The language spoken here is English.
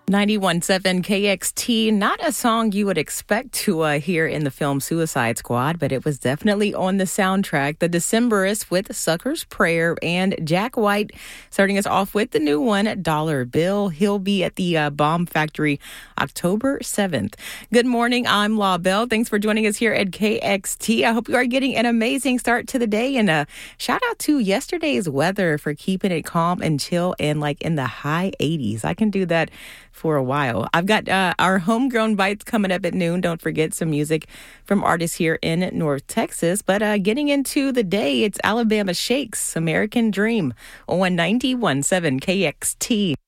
91.7 KXT, not a song you would expect to hear in the film Suicide Squad, but it was definitely on the soundtrack. The Decemberists with Sucker's Prayer, and Jack White starting us off with the new one, Dollar Bill. He'll be at the Bomb Factory October 7th. Good morning, I'm La Belle. Thanks for joining us here at KXT. I hope you are getting an amazing start to the day, and shout out to yesterday's weather for keeping it calm and chill and like in the high 80s. I can do that for a while. I've got our homegrown bites coming up at noon. Don't forget some music from artists here in North Texas. But getting into the day, it's Alabama Shakes, American Dream on 91.7 KXT.